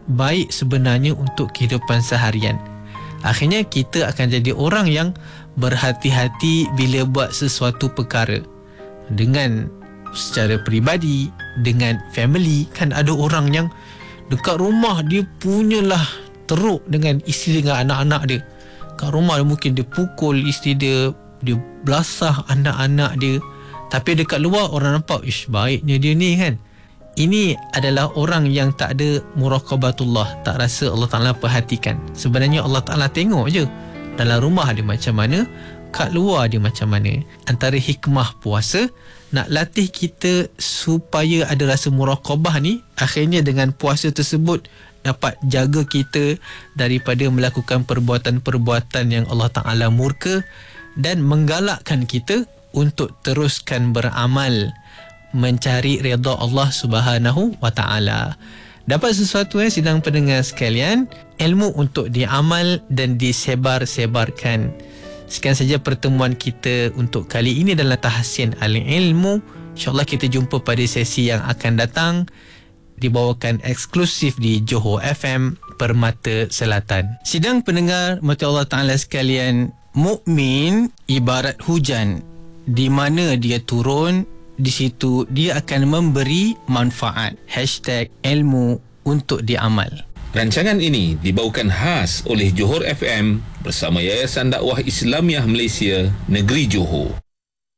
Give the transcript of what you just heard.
baik sebenarnya untuk kehidupan seharian. Akhirnya kita akan jadi orang yang berhati-hati bila buat sesuatu perkara. Dengan secara peribadi, dengan family. Kan ada orang yang dekat rumah dia punyalah teruk dengan isteri dengan anak-anak dia. Kat rumah mungkin dia pukul isteri dia, dia belasah anak-anak dia. Tapi dekat luar orang nampak, ish, baiknya dia ni kan. Ini adalah orang yang tak ada muraqabatullah, tak rasa Allah Ta'ala perhatikan. Sebenarnya Allah Ta'ala tengok je dalam rumah dia macam mana, kat luar dia macam mana. Antara hikmah puasa, nak latih kita supaya ada rasa muraqabah ni, akhirnya dengan puasa tersebut dapat jaga kita daripada melakukan perbuatan-perbuatan yang Allah Ta'ala murka, dan menggalakkan kita untuk teruskan beramal, mencari redha Allah Subhanahu wa Ta'ala. Dapat sesuatu sidang pendengar sekalian, ilmu untuk diamal dan disebar-sebarkan. Sekian saja pertemuan kita untuk kali ini dalam Tahsin Al-Ilmu. InsyaAllah kita jumpa pada sesi yang akan datang, dibawakan eksklusif di Johor FM Permata Selatan. Sidang pendengar mati Allah Ta'ala sekalian, mukmin ibarat hujan, di mana dia turun, di situ dia akan memberi manfaat. #ilmu untuk diamal. Rancangan ini dibawakan khas oleh Johor FM bersama Yayasan Dakwah Islamiah Malaysia Negeri Johor.